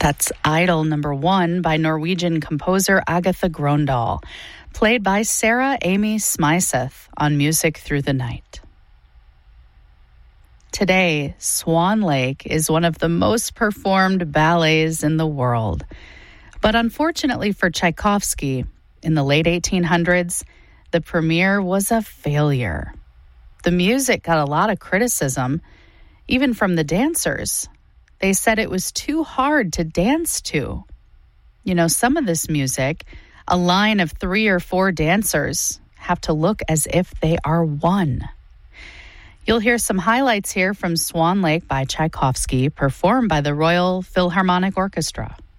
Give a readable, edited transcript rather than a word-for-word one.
That's Idol number 1 by Norwegian composer Agatha Grøndahl, played by Sarah Amy Smyseth on Music Through the Night. Today, Swan Lake is one of the most performed ballets in the world. But unfortunately for Tchaikovsky, in the late 1800s, the premiere was a failure. The music got a lot of criticism, even from the dancers. They said it was too hard to dance to. You know, some of this music, a line of 3 or 4 dancers have to look as if they are one. You'll hear some highlights here from Swan Lake by Tchaikovsky, performed by the Royal Philharmonic Orchestra.